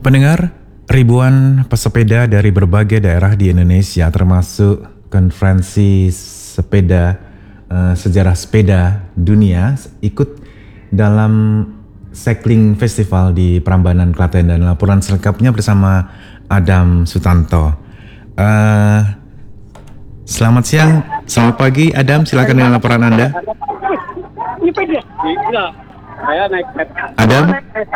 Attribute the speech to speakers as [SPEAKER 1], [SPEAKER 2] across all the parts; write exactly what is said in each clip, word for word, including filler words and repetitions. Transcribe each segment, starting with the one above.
[SPEAKER 1] Pendengar, ribuan pesepeda dari berbagai daerah di Indonesia termasuk konferensi sepeda uh, sejarah sepeda dunia ikut dalam cycling festival di Prambanan, Klaten, dan laporan selengkapnya bersama Adam Sutanto. Uh, selamat siang, selamat pagi Adam, silakan dengan laporan Anda.
[SPEAKER 2] Saya naik kereta.
[SPEAKER 1] Adam?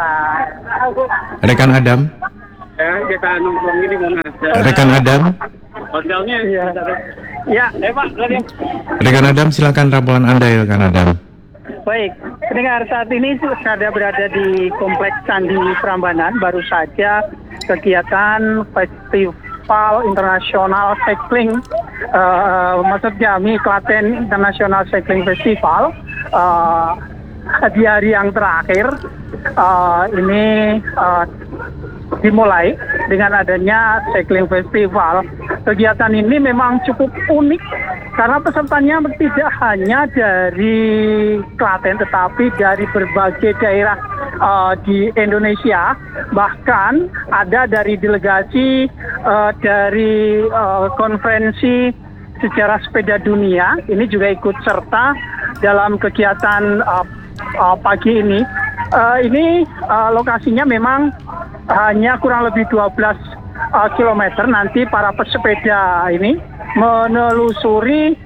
[SPEAKER 1] Rekan Adam?
[SPEAKER 2] Ya, kita nongkrong ini mau ngasih.
[SPEAKER 1] Rekan Adam?
[SPEAKER 2] Hotelnya ya. Ya, eh Pak, lagi.
[SPEAKER 1] Rekan Adam, silakan laporan Anda ya, rekan Adam.
[SPEAKER 3] Baik, pendengar, saat ini saya berada di Kompleks Candi Prambanan. Baru saja kegiatan Festival Internasional Cycling, uh, maksud kami Klaten International Cycling Festival, uh, di hari yang terakhir uh, ini uh, dimulai dengan adanya cycling festival. Kegiatan ini memang cukup unik karena pesertanya tidak hanya dari Klaten tetapi dari berbagai daerah uh, di Indonesia, bahkan ada dari delegasi uh, dari uh, konferensi sejarah sepeda dunia ini juga ikut serta dalam kegiatan uh, Uh, pagi ini. Uh, ini uh, lokasinya memang hanya kurang lebih dua belas uh, kilometer. Nanti para pesepeda ini menelusuri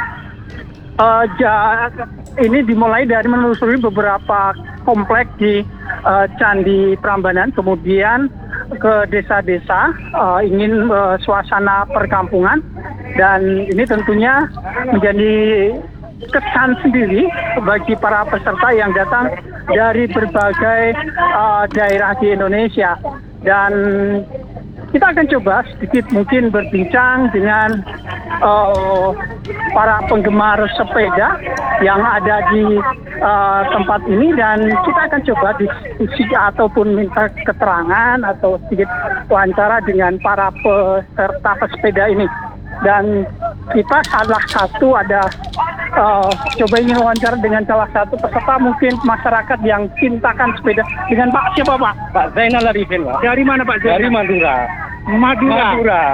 [SPEAKER 3] uh, ja, ini dimulai dari menelusuri beberapa komplek di uh, Candi Prambanan, kemudian ke desa-desa, uh, ingin uh, suasana perkampungan, dan ini tentunya menjadi kesan sendiri bagi para peserta yang datang dari berbagai uh, daerah di Indonesia. Dan kita akan coba sedikit mungkin berbincang dengan uh, para penggemar sepeda yang ada di uh, tempat ini, dan kita akan coba diskusi ataupun minta keterangan atau sedikit wawancara dengan para peserta pesepeda ini. Dan kita salah satu ada uh, coba ingin wawancara dengan salah satu peserta mungkin masyarakat yang cintakan sepeda. Dengan Pak siapa Pak?
[SPEAKER 2] Pak Zainal Arifin, Pak.
[SPEAKER 3] Dari mana Pak Zainal?
[SPEAKER 2] Dari Madura.
[SPEAKER 3] Madura.
[SPEAKER 2] Madura.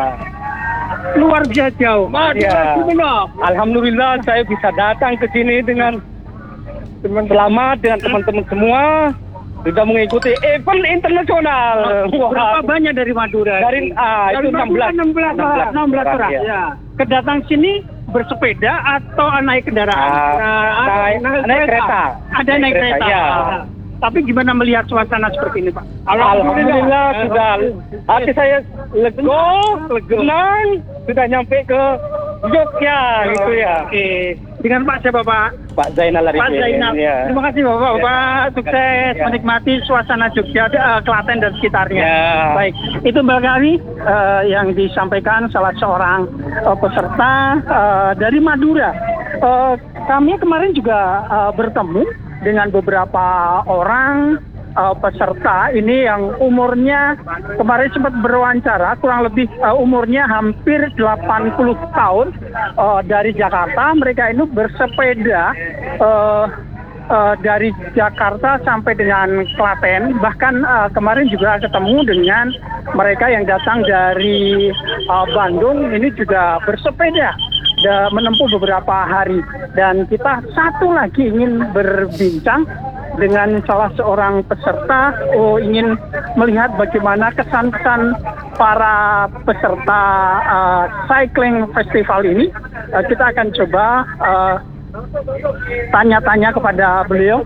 [SPEAKER 3] Luar biasa jauh.
[SPEAKER 2] Ya. Alhamdulillah saya bisa datang ke sini dengan teman selamat dengan teman-teman semua. Sudah mengikuti event internasional.
[SPEAKER 3] Berapa banyak dari Madura?
[SPEAKER 2] Dari ah, itu enam belas.
[SPEAKER 3] enam belas, enam belas orang.
[SPEAKER 2] Ya.
[SPEAKER 3] Ya. Kedatang sini bersepeda atau naik kendaraan?
[SPEAKER 2] Ah, naik, naik, naik kereta.
[SPEAKER 3] Ada naik, naik kereta.
[SPEAKER 2] kereta ya.
[SPEAKER 3] Tapi gimana melihat suasana seperti ini, Pak?
[SPEAKER 2] Alhamdulillah sudah. Hati saya lego, tenang, sudah nyampe ke Jogja gitu ya.
[SPEAKER 3] Oke. Dengan Pak siapa Pak?
[SPEAKER 2] Pak Zainal Arifin.
[SPEAKER 3] Pak Zainal.
[SPEAKER 2] Ya.
[SPEAKER 3] Terima kasih Bapak. Bapak sukses
[SPEAKER 2] ya.
[SPEAKER 3] menikmati suasana Jogja, uh, Klaten dan sekitarnya.
[SPEAKER 2] Ya.
[SPEAKER 3] Baik, itu barangkali uh, yang disampaikan salah seorang uh, peserta uh, dari Madura. Uh, kami kemarin juga uh, bertemu dengan beberapa orang uh, peserta ini yang umurnya kemarin sempat berwawancara kurang lebih uh, umurnya hampir delapan puluh tahun, uh, dari Jakarta. Mereka ini bersepeda uh, uh, dari Jakarta sampai dengan Klaten. Bahkan uh, kemarin juga ketemu dengan mereka yang datang dari uh, Bandung, ini juga bersepeda menempuh beberapa hari. Dan kita satu lagi ingin berbincang dengan salah seorang peserta, oh, ingin melihat bagaimana kesan-kesan para peserta uh, cycling festival ini. Uh, kita akan coba uh, tanya-tanya kepada beliau.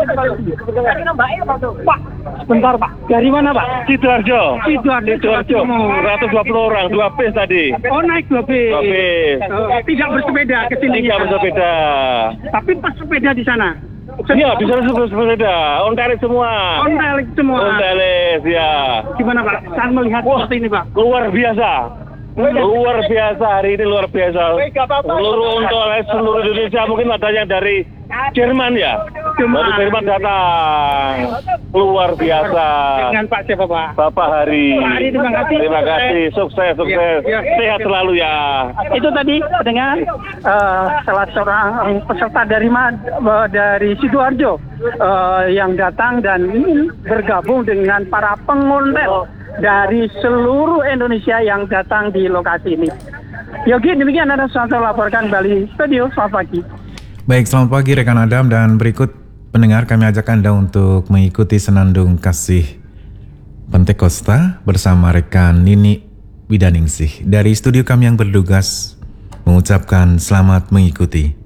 [SPEAKER 3] Pak, sebentar Pak, dari mana Pak?
[SPEAKER 2] Sidoarjo.
[SPEAKER 3] Sidoarjo.
[SPEAKER 2] Sidoarjo. seratus dua puluh orang, dua bis tadi.
[SPEAKER 3] Oh, naik dua bis.
[SPEAKER 2] Dua bis.
[SPEAKER 3] Uh, tidak bersepeda ke sini.
[SPEAKER 2] Tidak bersepeda.
[SPEAKER 3] Tapi pas sepeda di sana.
[SPEAKER 2] Iya, bisa bersepeda. On-telik semua.
[SPEAKER 3] On-telik semua.
[SPEAKER 2] On-telik, ya.
[SPEAKER 3] Gimana Pak? Saat melihat seperti ini Pak?
[SPEAKER 2] Luar biasa. Luar biasa, hari ini luar biasa. Seluruh untuk seluruh Indonesia, mungkin ada yang dari Jerman ya. Dari Jerman datang. Luar biasa.
[SPEAKER 3] Dengan Pak siapa Pak?
[SPEAKER 2] Bapak Hari.
[SPEAKER 3] Pak Hari, terima kasih.
[SPEAKER 2] Terima kasih, sukses, sukses.
[SPEAKER 3] Ya, ya.
[SPEAKER 2] Sehat selalu ya.
[SPEAKER 3] Itu tadi dengan uh, salah seorang peserta dari uh, dari Sidoarjo uh, yang datang dan ingin bergabung dengan para pengontel dari seluruh Indonesia yang datang di lokasi ini. Yogi, demikian Anda saya laporkan Bali Studio. Selamat pagi.
[SPEAKER 1] Baik, selamat pagi rekan Adam, dan berikut pendengar kami ajak Anda untuk mengikuti senandung kasih Pentakosta bersama rekan Nini Widaningsih. Dari studio kami yang bertugas mengucapkan selamat mengikuti.